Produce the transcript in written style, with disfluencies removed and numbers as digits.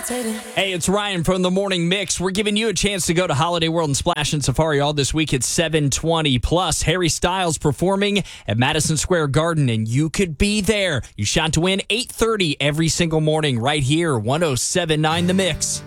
Hey, it's Ryan from the Morning Mix. We're giving you a chance to go to Holiday World and Splash and Safari all this week at 7:20. Plus, Harry Styles performing at Madison Square Garden, and you could be there. You shot to win 8:30 every single morning right here, 107.9 The Mix.